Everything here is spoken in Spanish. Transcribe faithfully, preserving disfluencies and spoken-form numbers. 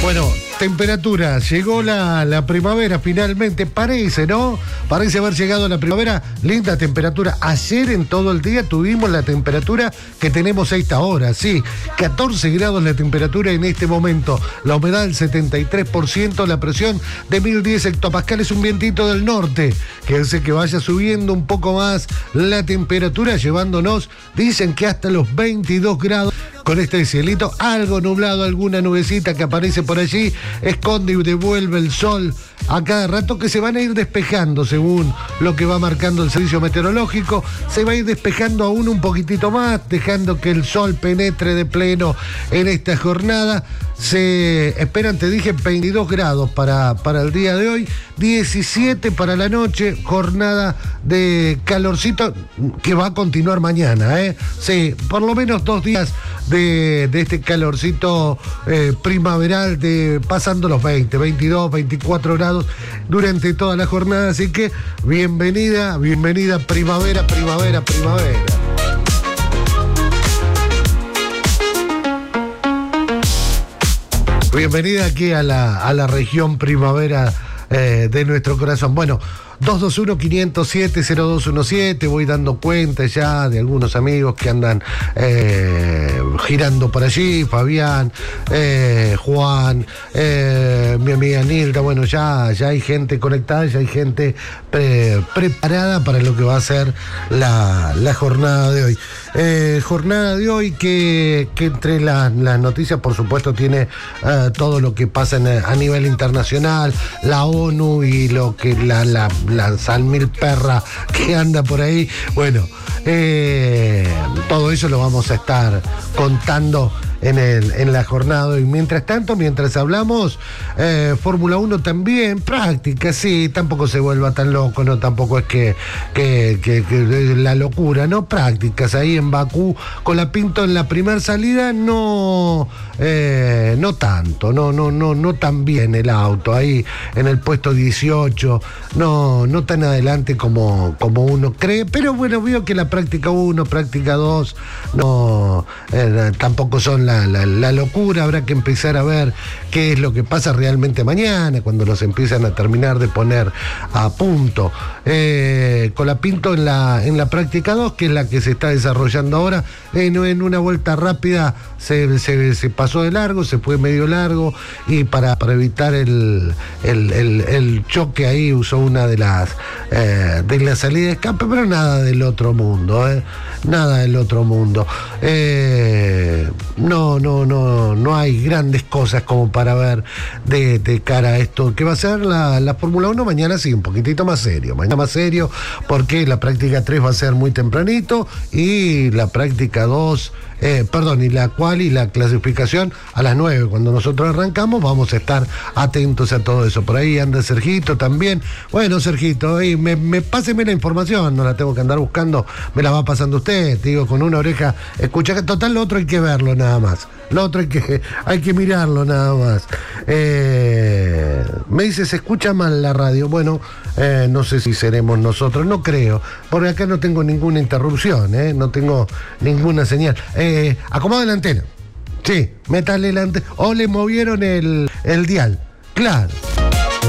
Bueno, temperatura, llegó la, la primavera finalmente, parece, ¿no? Parece haber llegado la primavera, linda temperatura. Ayer en todo el día tuvimos la temperatura que tenemos a esta hora, sí, catorce grados la temperatura en este momento, la humedad del setenta y tres por ciento, la presión de mil diez hectopascales, un vientito del norte que hace que vaya subiendo un poco más la temperatura, llevándonos, dicen que hasta los veintidós grados. Con este cielito algo nublado, alguna nubecita que aparece por allí, esconde y devuelve el sol a cada rato, que se van a ir despejando según lo que va marcando el servicio meteorológico. Se va a ir despejando aún un poquitito más, dejando que el sol penetre de pleno en esta jornada. Se esperan, te dije, veintidós grados para, para el día de hoy, diecisiete para la noche, jornada de calorcito que va a continuar mañana, ¿eh? Sí, por lo menos dos días de, de este calorcito eh, primaveral, de pasando los veinte, veintidós, veinticuatro grados durante toda la jornada, así que bienvenida, bienvenida primavera, primavera, primavera. Bienvenida aquí a la, a la región primavera eh, de nuestro corazón. Bueno, dos dos uno, cinco cero siete, cero dos uno siete, voy dando cuenta ya de algunos amigos que andan eh, girando por allí, Fabián, eh, Juan, eh, mi amiga Nilda. Bueno, ya, ya hay gente conectada, ya hay gente pre, preparada para lo que va a ser la, la jornada de hoy. Eh, jornada de hoy que, que entre las la noticias, por supuesto, tiene eh, todo lo que pasa en, a nivel internacional, la ONU y lo que la, la, la Salmil Perra que anda por ahí. Bueno, eh, todo eso lo vamos a estar contando en, el, en la jornada. Y mientras tanto, mientras hablamos, eh, Fórmula uno también, práctica, sí, tampoco se vuelva tan loco, no, tampoco es que, que, que, que la locura, ¿no? Prácticas ahí en Bakú, con la Pinto en la primera salida, no, eh, no tanto, no, no, no, no tan bien el auto, ahí en el puesto dieciocho, no, no tan adelante como, como uno cree, pero bueno, veo que la práctica uno, práctica dos, no, eh, tampoco son La, la, la locura. Habrá que empezar a ver qué es lo que pasa realmente mañana, cuando los empiezan a terminar de poner a punto. Eh, con la Pinto en la, en la práctica dos, que es la que se está desarrollando ahora, en, en una vuelta rápida se, se, se pasó de largo, se fue medio largo, y para, para evitar el, el, el, el choque ahí usó una de las eh, de la salida de escape, pero nada del otro mundo, eh, nada del otro mundo. Eh, no No, no, no, no hay grandes cosas como para ver de, de cara a esto que va a ser la, la Fórmula uno mañana, sí, un poquitito más serio, mañana más serio, porque la práctica tres va a ser muy tempranito y la práctica dos, eh, perdón, y la cual y la clasificación a las nueve, cuando nosotros arrancamos, vamos a estar atentos a todo eso. Por ahí anda Sergito también. Bueno, Sergito, ahí me, me páseme la información, no la tengo que andar buscando, me la va pasando usted, digo, con una oreja, escucha, que total, lo otro hay que verlo nada más. Lo otro hay que, hay que mirarlo nada más. Eh, me dice, se escucha mal la radio. Bueno, eh, no sé si seremos nosotros, no creo, porque acá no tengo ninguna interrupción, eh, no tengo ninguna señal. Eh, acomoda la antena. Sí, métale la antena. O le movieron el, el dial. Claro.